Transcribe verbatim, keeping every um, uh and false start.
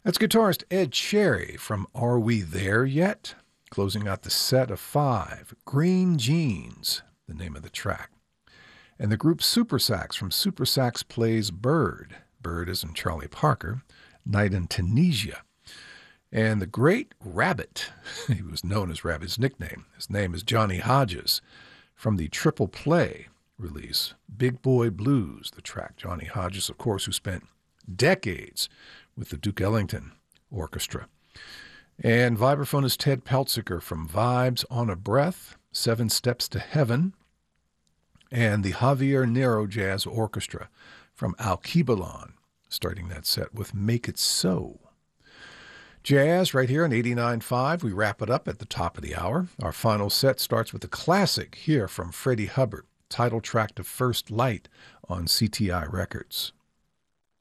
That's guitarist Ed Cherry from Are We There Yet? Closing out the set of five, Green Jeans, the name of the track. And the group Super Sax from Super Sax Plays Bird. Bird is in Charlie Parker, Night in Tunisia. And the Great Rabbit, he was known as Rabbit's nickname. His name is Johnny Hodges from the Triple Play release, Big Boy Blues, the track. Johnny Hodges, of course, who spent decades with the Duke Ellington Orchestra. And vibraphone is Ted Peltziker from Vibes on a Breath, Seven Steps to Heaven, and the Javier Nero Jazz Orchestra from Alkebulan, starting that set with Make It So. Jazz right here on eighty-nine point five. We wrap it up at the top of the hour. Our final set starts with a classic here from Freddie Hubbard, title track to First Light on C T I Records.